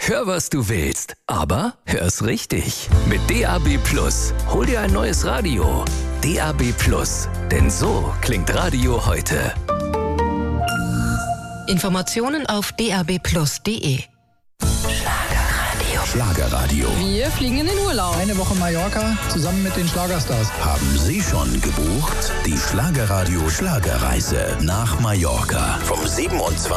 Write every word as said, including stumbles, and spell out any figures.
Hör, was du willst, aber hör's richtig. Mit D A B Plus, hol dir ein neues Radio. D A B Plus, denn so klingt Radio heute. Informationen auf d a b plus punkt d e. Schlagerradio. Schlagerradio. Wir fliegen in den Urlaub. Eine Woche Mallorca zusammen mit den Schlagerstars. Haben Sie schon gebucht? Die Schlagerradio Schlagerreise nach Mallorca vom siebenundzwanzigsten